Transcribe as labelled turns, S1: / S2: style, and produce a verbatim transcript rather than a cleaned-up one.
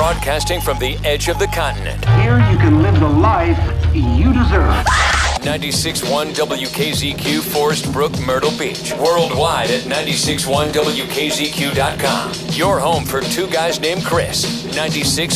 S1: Broadcasting from the edge of the continent.
S2: Here you can live the life you deserve.
S1: ninety-six point one W K Z Q, Forest Brook, Myrtle Beach. Worldwide at ninety-six point one W K Z Q dot com. Your home for two guys named Chris. ninety-six